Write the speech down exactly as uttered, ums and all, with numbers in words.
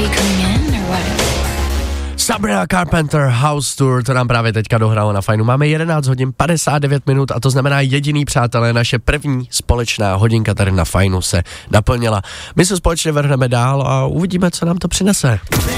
Sabrina Carpenter House Tour, to nám právě teďka dohrálo na Fajnu. Máme jedenáct hodin padesát devět minut a to znamená jediný, přátelé, naše první společná hodinka tady na Fajnu se naplnila. My se společně vrhneme dál a uvidíme, co nám to přinese.